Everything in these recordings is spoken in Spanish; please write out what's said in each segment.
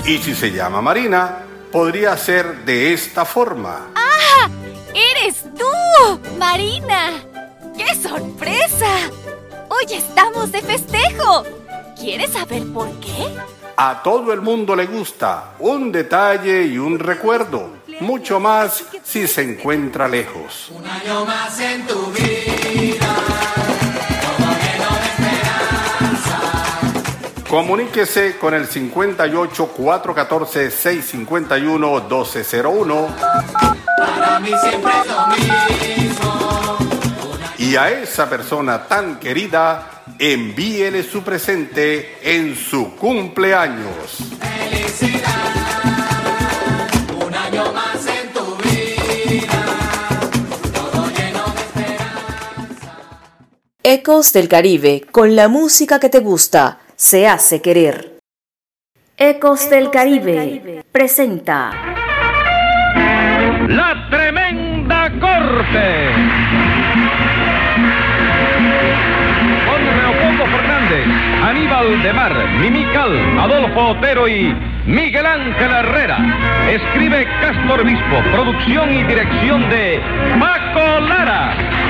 Y si se llama Marina, podría ser de esta forma. ¡Ah! ¡Eres tú, Marina! ¡Qué sorpresa! Hoy estamos de festejo. ¿Quieres saber por qué? A todo el mundo le gusta un detalle y un recuerdo, mucho más si se encuentra lejos. Un año más en tu vida, todo lleno de esperanza. Comuníquese con el 58 414 651 1201. Para mí siempre es lo mismo. Y a esa persona tan querida, envíele su presente en su cumpleaños. Felicidad, un año más en tu vida, todo lleno de esperanza. Ecos del Caribe, con la música que te gusta, se hace querer. Ecos del Caribe presenta La Tremenda Corte. Con Leopoldo Fernández, Aníbal de Mar, Mimical, Adolfo Otero y Miguel Ángel Herrera. Escribe Castro Obispo, producción y dirección de Paco Lara.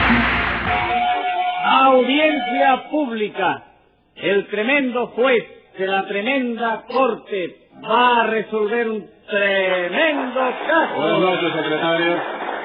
Audiencia pública. El tremendo juez de la tremenda corte va a resolver un tremendo caso. Buenas noches, secretario.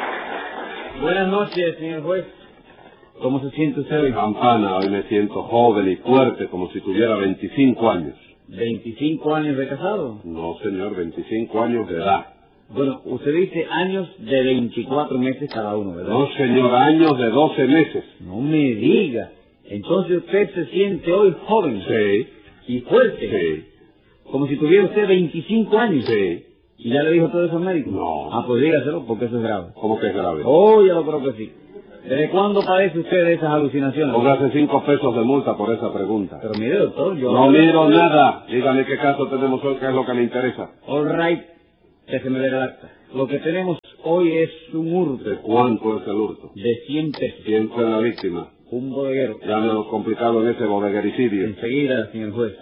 Buenas noches, señor juez. ¿Cómo se siente usted hoy? Campana, hoy me siento joven y fuerte, como si tuviera 25 años. ¿25 años de casado? No, señor, 25 años de edad. Bueno, usted dice años de 24 meses cada uno, ¿verdad? No, señor, años de 12 meses. No me diga. Entonces usted se siente hoy joven. Sí. ¿Y fuerte? Sí. Como si tuviera usted 25 años. Sí. ¿Y ya le dijo todo eso al médico? No. Ah, pues dígaselo, porque eso es grave. ¿Cómo que es grave? Oh, ya lo creo que sí. ¿Desde cuándo padece usted de esas alucinaciones? Póngase 5 pesos de multa por esa pregunta. Pero mire, doctor, yo... No miro nada. Dígame qué caso tenemos hoy, qué es lo que le interesa. All right. Déjeme ver el acta. Lo que tenemos hoy es un hurto. ¿De cuánto es el hurto? De 100 pesos. ¿Quién fue la víctima? Un bodeguero. Ya me lo complicado en ese bodeguericidio. Enseguida, señor juez.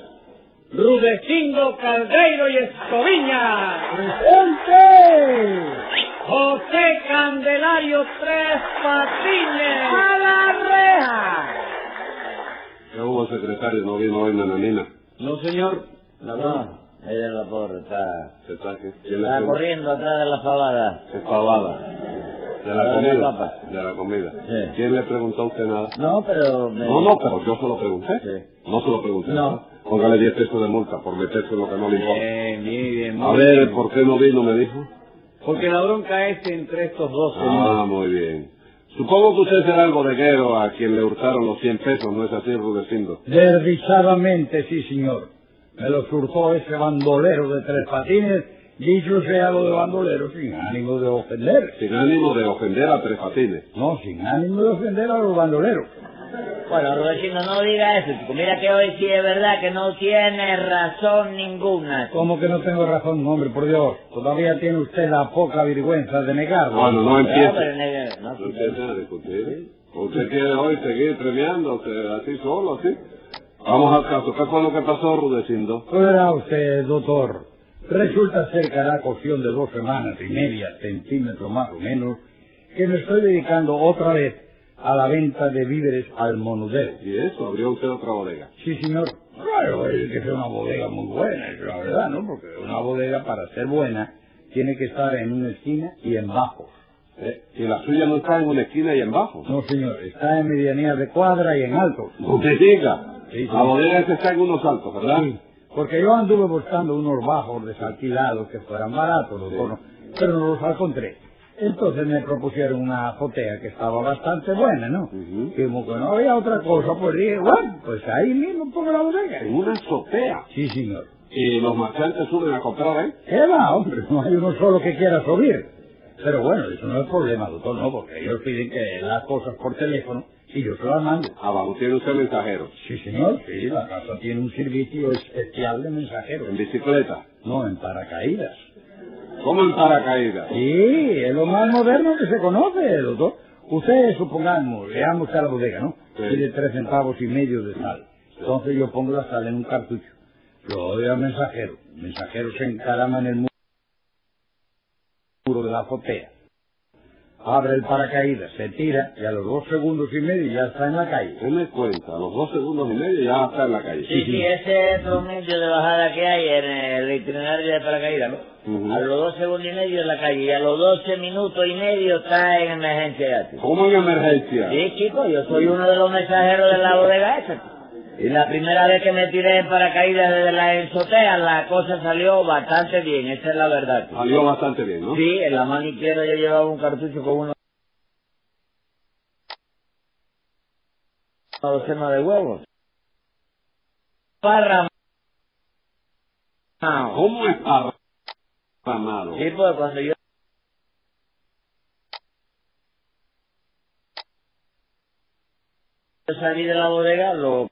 Rudecindo Caldeiro y Escoviña. ¡Presente! José Candelario Tres Patines. ¡A la reja! ¿Qué hubo, secretario? ¿No vino hoy Nananina? No, señor. La verdad. Ella en la pobre está ¿Quién le corriendo atrás de la fabada. ¿Qué pavada? ¿De la De la comida? papa. De la comida. Sí. ¿Quién le preguntó a usted nada? No, pero... No, pero yo se lo pregunté. Sí. No se lo pregunté. No. Póngale 10 pesos de multa por meterse en lo que no le importa. Bien. A ver, ¿por qué no vino, me dijo? Porque la bronca es entre estos dos Ah, señores. muy bien. Supongo que usted será el bodeguero a quien le hurtaron los 100 pesos, ¿no es así, Rudecindo? Desdichadamente, sí, señor. Me lo surtó ese bandolero de Tres Patines, dicho sea lo de bandolero, sin ánimo de ofender. Sin ánimo de ofender a Tres Patines. No, sin ánimo de ofender a los bandoleros. Bueno, Rudecindo, no diga eso, chico. Mira que hoy sí es verdad que no tiene razón ninguna. ¿Cómo que no tengo razón, hombre, por Dios? Todavía tiene usted la poca vergüenza de negarlo. Bueno, no No, empiece. pero negro, no, No empiece a discutir. ¿Usted quiere hoy seguir premiándose así solo, así? Vamos al caso. ¿Qué fue lo que pasó, Rudecindo? Pues verá usted, doctor, resulta ser que hará cuestión de 2 semanas y media, centímetros más o menos, que me estoy dedicando otra vez a la venta de víveres al monudero. ¿Y eso? ¿Abrió usted otra bodega? Sí, señor. Claro, es que sea una bodega muy buena, es la verdad, ¿no? Porque una bodega, para ser buena, tiene que estar en una esquina y en bajos. ¿Y la suya no está en una esquina y en bajo? No, señor, está en medianía de cuadra y en altos. No me diga. Sí, La bodega esa está en unos altos, ¿verdad? Sí, porque yo anduve buscando unos bajos desalquilados que fueran baratos, doctor, pero no los encontré. Entonces me propusieron una azotea que estaba bastante buena, ¿no? Y como que no había otra cosa, pues dije, bueno, pues ahí mismo pongo la bodega. En una azotea. Sí, señor. ¿Y los marchantes suben a comprar ahí? ¿Qué va, hombre? No hay uno solo que quiera subir. Pero bueno, eso no es problema, doctor, no, porque ellos piden que las cosas por teléfono y yo se las mando. Ah, vamos, tiene usted mensajeros. Sí, señor, sí, la casa tiene un servicio especial de mensajeros. ¿En bicicleta? No, en paracaídas. ¿Cómo en paracaídas? Sí, es lo más moderno que se conoce, doctor. Usted, supongamos, le damos a la bodega, ¿no? Sí. Pide 3,5 centavos de sal. Entonces yo pongo la sal en un cartucho. Lo doy al mensajero. El mensajero se encarama en el muro de la azotea. Abre el paracaídas, se tira y a los 2 segundos y medio ya está en la calle. ¿Qué me cuenta? A los 2 segundos y medio ya está en la calle. Sí, ese es el medio de bajada que hay en el itinerario de paracaídas, ¿no? A los 2 segundos y medio en la calle y a los 12 minutos y medio está en emergencia ya, tío. ¿Cómo en emergencia? Sí, chico, yo soy uno de los mensajeros de la bodega esa, tío. Y la primera vez que me tiré en paracaídas desde la azotea, la cosa salió bastante bien, esa es la verdad, tío. Salió bastante bien, ¿no? Sí, en la mano izquierda yo llevaba un cartucho con una docena de huevos. Parramado. ¿Cómo es parramado? Sí, pues cuando yo salí de la bodega, lo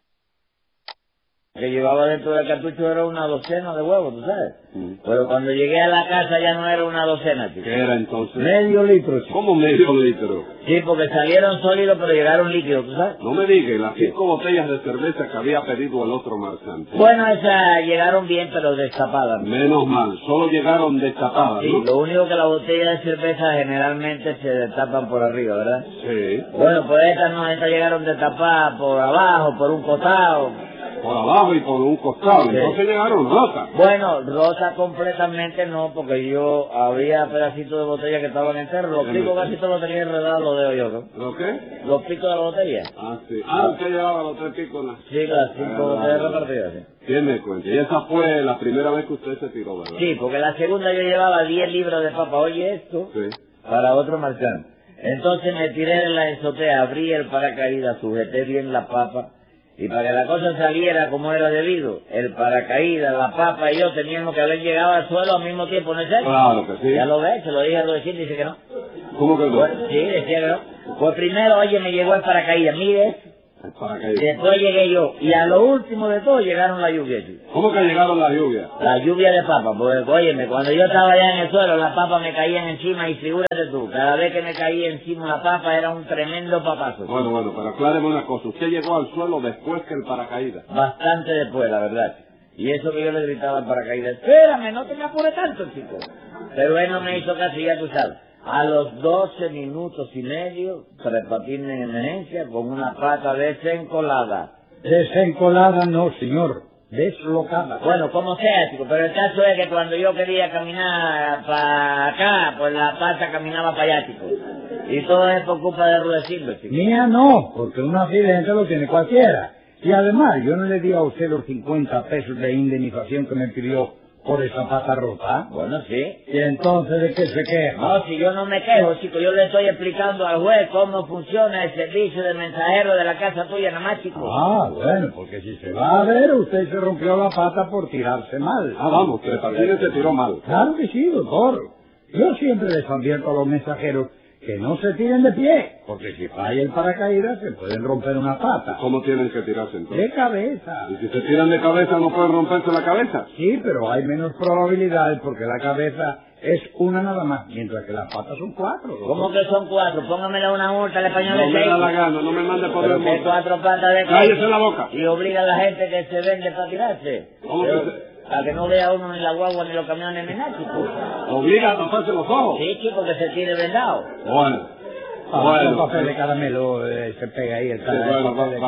que llevaba dentro del cartucho era una docena de huevos, ¿tú sabes? Pero cuando llegué a la casa ya no era una docena, chico. ¿Qué era entonces? Medio litro, chico. ¿Cómo medio litro? Sí, porque salieron sólidos pero llegaron líquidos, ¿tú sabes? No me digas, las 5 botellas de cerveza que había pedido el otro marchante. Bueno, esas llegaron bien pero destapadas. Menos mal, solo llegaron destapadas, Sí, ¿no? lo único que las botellas de cerveza generalmente se destapan por arriba, ¿verdad? Sí. Bueno, pues estas no, estas llegaron destapadas por abajo, por un costado. Por abajo y por un costado. Sí. Entonces llegaron rotas. Bueno, rosa completamente no, porque yo había pedacitos de botella que estaban enteros. Los picos casi todos los tenía enredados los dedos yo, ¿no? ¿Lo qué? Los picos de la botella. Ah, sí. Ah, usted llevaba los 3 picos. Sí, las 5 botellas repartidas, sí. ¿Quién me cuenta? Y esa fue la primera vez que usted se tiró, ¿verdad? Sí, porque la segunda yo llevaba 10 libras de papa. Oye esto, Sí. para otro marchante. Entonces me tiré en la azotea, abrí el paracaídas, sujeté bien la papa. Y para que la cosa saliera como era debido, el paracaídas, la papa y yo teníamos que haber llegado al suelo al mismo tiempo, ¿no es eso? Claro que sí. Ya lo ves, se lo dije a Rodecín, dice que no. ¿Cómo que no? Bueno, sí, decía que no. Pues primero, oye, me llegó el paracaídas, mire, El paracaídas. después llegué yo, y a lo último de todo llegaron las lluvias, chico. ¿Cómo que llegaron las lluvias? La lluvia de papa, porque, óyeme, cuando yo estaba allá en el suelo, las papas me caían encima y figúrate tú, cada vez que me caía encima una papa era un tremendo papazo. Bueno, pero acláreme una cosa. Usted llegó al suelo después que el paracaídas. Bastante después, la verdad. Y eso que yo le gritaba al paracaídas, espérame, no te me apures tanto, chico. Pero él no me hizo caso, ya tú sabes. A los 12 minutos y medio, Tres Patines en emergencia con una pata desencolada. Desencolada no, señor. Deslocada. Bueno, como sea, chico, pero el caso es que cuando yo quería caminar para acá, pues la pata caminaba para allá, chico. Y todo es por culpa de Rudecindo, chico. Mía no, porque un accidente lo tiene cualquiera. Y además, yo no le di a usted los 50 pesos de indemnización que me pidió por esa pata rota. Bueno, sí. ¿Y entonces de qué se queja? No, si yo no me quejo, chico, yo le estoy explicando al juez cómo funciona el servicio de mensajero de la casa tuya, nada más, chico. Ah, bueno, porque si se va a ver, usted se rompió la pata por tirarse mal. Ah, vamos, que el Patines se tiró mal. Claro que sí, doctor. Yo siempre les advierto a los mensajeros que no se tiren de pie, porque si falla el paracaídas se pueden romper una pata. ¿Cómo tienen que tirarse entonces? De cabeza. ¿Y si se tiran de cabeza no pueden romperse la cabeza? Sí, pero hay menos probabilidades porque la cabeza es una nada más, mientras que las patas son 4. doctor. ¿Cómo que son 4? Póngamele una multa al español No de me 6. da la gana, no me mande por Pero el que mundo. 4 patas de ¡Cállese la boca! Y obliga a la gente que se vende para tirarse. ¿Cómo que Pero, se- a que no vea uno ni la guagua ni los camiones ni nada, chico. Obliga a taparse los ojos. Sí, chico, que se tire vendado. Bueno. El papel de caramelo se pega ahí, el Sí, caramelo. bueno,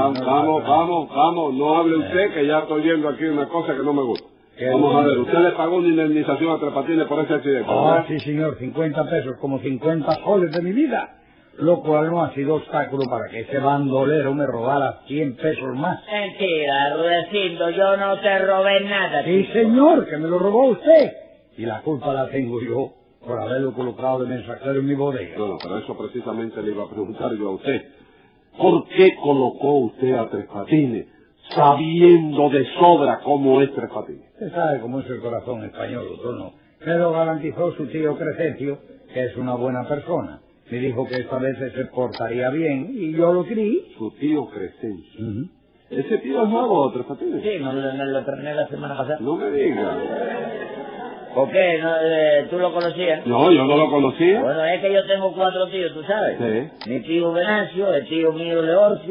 vamos, no hable usted que ya estoy viendo aquí una cosa que no me gusta. Vamos a ver, usted le pagó una indemnización a Tres Patines por ese accidente, Ah, ¿verdad? sí, señor, 50 pesos, como 50 soles de mi vida. Lo cual no ha sido obstáculo para que ese bandolero me robara 100 pesos más. Mentira, Rudecindo, yo no te robé nada, Sí, chico. señor, que me lo robó usted. Y la culpa la tengo yo por haberlo colocado de mensajero en mi bodega. No, pero eso precisamente le iba a preguntar yo a usted. ¿Por qué colocó usted a Tres Patines sabiendo de sobra cómo es Tres Patines? Usted sabe cómo es el corazón español, doctor, ¿no? Me lo garantizó su tío Crescencio, que es una buena persona. Me dijo que esta vez se portaría bien y yo lo creí. Su tío Crescencio. ¿Ese tío es nuevo, Tres Patines? Sí, me lo terminé la semana pasada. No me diga. ¿Por qué? ¿No, ¿Tú lo conocías? No, yo no lo conocía. Bueno, es que yo tengo 4 tíos, ¿tú sabes? Sí. Mi tío Venancio, el tío mío Leorcio,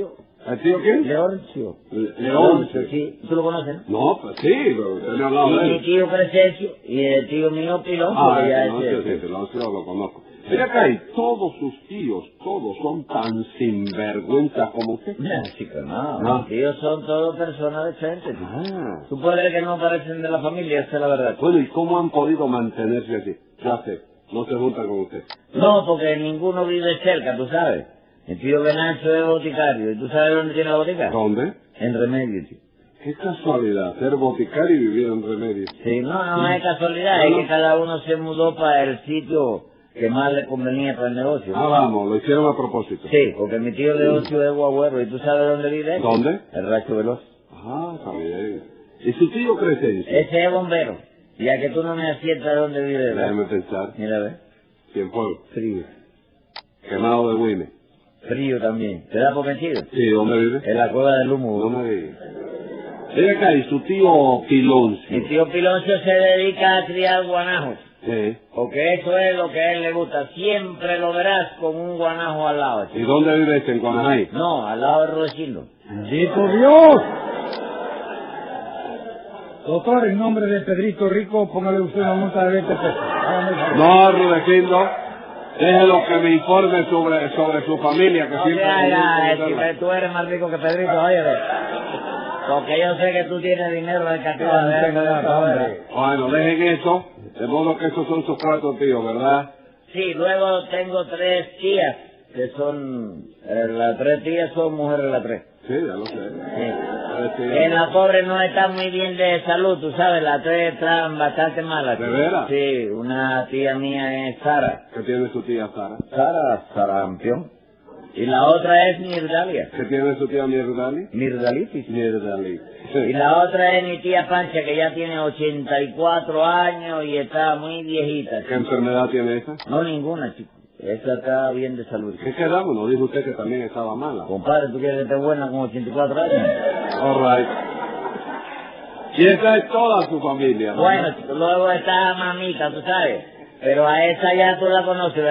¿El tío quién? Leoncio. Leoncio. Sí. ¿Tú lo conoces, no? No, pues sí, pero usted me ha hablado Y de mi él. tío Crescencio y el tío mío Piloncio. que ya no, es- sí, lo conozco. Mira acá, y todos sus tíos, todos son tan sinvergüenzas como usted. Chico, no. No. Mis tíos son todos personas decentes. Ah. Tú puedes creer que no parecen de la familia, esa es la verdad. Bueno, ¿y cómo han podido mantenerse así? Ya sé, no se juntan con usted. No, porque ninguno vive cerca, tú sabes. Mi tío Venancio es boticario. ¿Y tú sabes dónde tiene la botica? ¿Dónde? En Remedio, tío. Qué casualidad, ser boticario y vivir en Remedio. Sí, no es casualidad, es que cada uno se mudó para el sitio que más le convenía para el negocio. Ah, vamos, lo hicieron a propósito. Sí, porque mi tío Leoncio es guagüero. ¿Y tú sabes dónde vive él? ¿Dónde? El Racho Veloz. Ah, está bien. ¿Y su tío Crescencio? Ese es bombero. Ya que tú no me aciertas dónde vive él. Déjeme pensar. Mira, ve. Cienfuegos. Frío. Quemado de Güime. Frío también. ¿Te da por vencido? Sí, ¿dónde vive? En la cueva del humo. No me diga. Mira acá, ¿y su tío Piloncio? Mi tío Piloncio se dedica a criar guanajos. Sí. Porque eso es lo que a él le gusta. Siempre lo verás con un guanajo al lado. ¿Y dónde vive este, en Guanajay? No, al lado de Rudecindo. ¡Bendito Dios! Doctor, en nombre de Pedrito Rico, póngale usted una multa de 20 pesos. Hágame el favor. No, Rudecindo. Déjelo que me informe sobre su familia, que No siempre... te hagas, si tú eres más rico que Pedrito, oye. Porque yo sé que tú tienes dinero en cantidad de hombre. Bueno, dejen eso. De modo que esos son sus 4 tíos, ¿verdad? Sí, luego tengo 3 tías, que son... las 3 tías son mujeres las 3. Sí, ya lo sé. Sí. Que la pobre no está muy bien de salud, tú sabes, las 3 están bastante malas. ¿De veras? Sí, una tía mía es Sara. ¿Qué tiene su tía Sara? Sara Sarampión. Y la otra es Mirdalia. ¿Qué tiene su tía Mirdali? Mirdalitis. Mirdali. Y la otra es mi tía Pancha, que ya tiene 84 años y está muy viejita. ¿Qué enfermedad tiene esa? No ninguna, chico. Esa está bien de salud. ¿Qué quedamos? No dijo usted que también estaba mala. Compadre, ¿tú quieres que esté buena con 84 años? All right. Y esa es toda su familia, ¿no? Bueno, chico, luego está mamita, tú sabes. Pero a esa ya tú la conoces, ¿verdad?